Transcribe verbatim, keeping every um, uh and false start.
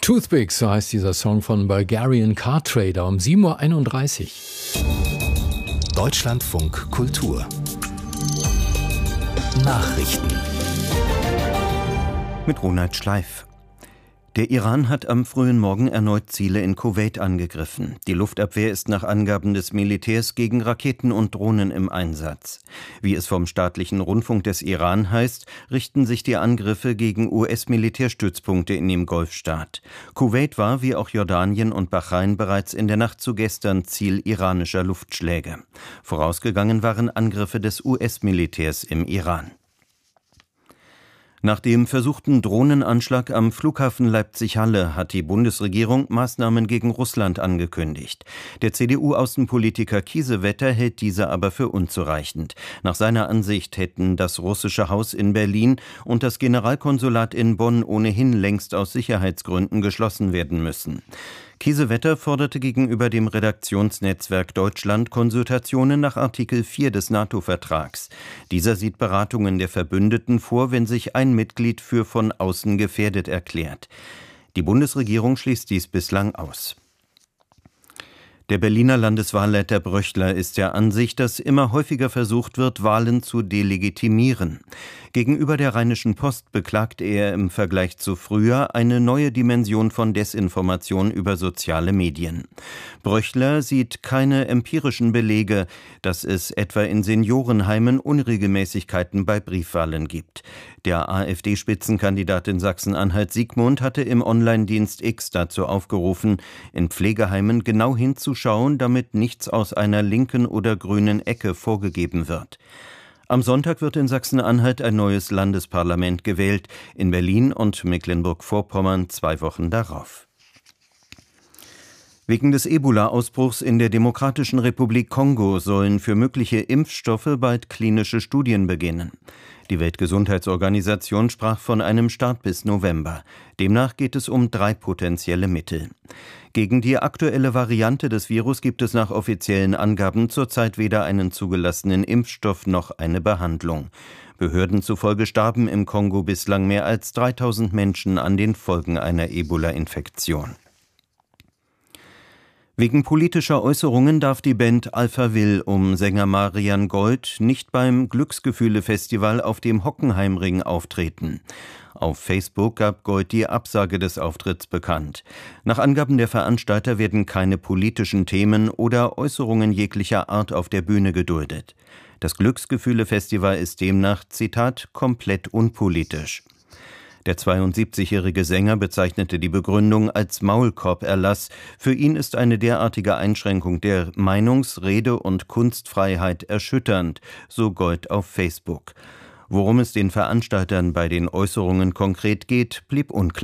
Toothpicks, so heißt dieser Song von Bulgarian Car Trader um sieben Uhr einunddreißig. Deutschlandfunk Kultur Nachrichten mit Ronald Schleif. Der Iran hat am frühen Morgen erneut Ziele in Kuwait angegriffen. Die Luftabwehr ist nach Angaben des Militärs gegen Raketen und Drohnen im Einsatz. Wie es vom staatlichen Rundfunk des Iran heißt, richten sich die Angriffe gegen U S-Militärstützpunkte in dem Golfstaat. Kuwait war, wie auch Jordanien und Bahrain, bereits in der Nacht zu gestern Ziel iranischer Luftschläge. Vorausgegangen waren Angriffe des U S-Militärs im Iran. Nach dem versuchten Drohnenanschlag am Flughafen Leipzig-Halle hat die Bundesregierung Maßnahmen gegen Russland angekündigt. Der C D U-Außenpolitiker Kiesewetter hält diese aber für unzureichend. Nach seiner Ansicht hätten das russische Haus in Berlin und das Generalkonsulat in Bonn ohnehin längst aus Sicherheitsgründen geschlossen werden müssen. Kiesewetter forderte gegenüber dem Redaktionsnetzwerk Deutschland Konsultationen nach Artikel vier des NATO-Vertrags. Dieser sieht Beratungen der Verbündeten vor, wenn sich ein Mitglied für von außen gefährdet erklärt. Die Bundesregierung schließt dies bislang aus. Der Berliner Landeswahlleiter Bröchler ist der Ansicht, dass immer häufiger versucht wird, Wahlen zu delegitimieren. Gegenüber der Rheinischen Post beklagt er im Vergleich zu früher eine neue Dimension von Desinformation über soziale Medien. Bröchler sieht keine empirischen Belege, dass es etwa in Seniorenheimen Unregelmäßigkeiten bei Briefwahlen gibt. Der AfD-Spitzenkandidat in Sachsen-Anhalt Siegmund hatte im Online-Dienst X dazu aufgerufen, in Pflegeheimen genau hinzuschauen, damit nichts aus einer linken oder grünen Ecke vorgegeben wird. Am Sonntag wird in Sachsen-Anhalt ein neues Landesparlament gewählt, in Berlin und Mecklenburg-Vorpommern zwei Wochen darauf. Wegen des Ebola-Ausbruchs in der Demokratischen Republik Kongo sollen für mögliche Impfstoffe bald klinische Studien beginnen. Die Weltgesundheitsorganisation sprach von einem Start bis November. Demnach geht es um drei potenzielle Mittel. Gegen die aktuelle Variante des Virus gibt es nach offiziellen Angaben zurzeit weder einen zugelassenen Impfstoff noch eine Behandlung. Behörden zufolge starben im Kongo bislang mehr als dreitausend Menschen an den Folgen einer Ebola-Infektion. Wegen politischer Äußerungen darf die Band Alphaville um Sänger Marian Gold nicht beim Glücksgefühle-Festival auf dem Hockenheimring auftreten. Auf Facebook gab Gold die Absage des Auftritts bekannt. Nach Angaben der Veranstalter werden keine politischen Themen oder Äußerungen jeglicher Art auf der Bühne geduldet. Das Glücksgefühle-Festival ist demnach, Zitat, komplett unpolitisch. Der zweiundsiebzigjährige Sänger bezeichnete die Begründung als Maulkorb-Erlass. Für ihn ist eine derartige Einschränkung der Meinungs-, Rede- und Kunstfreiheit erschütternd, so Gold auf Facebook. Worum es den Veranstaltern bei den Äußerungen konkret geht, blieb unklar.